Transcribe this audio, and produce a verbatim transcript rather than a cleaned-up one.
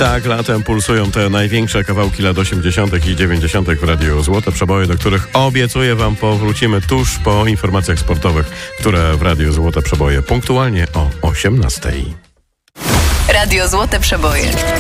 Tak, latem pulsują te największe kawałki lat osiemdziesiątych i dziewięćdziesiątych w Radiu Złote Przeboje, do których obiecuję wam powrócimy tuż po informacjach sportowych, które w Radiu Złote Przeboje punktualnie o osiemnastej. Radio Złote Przeboje.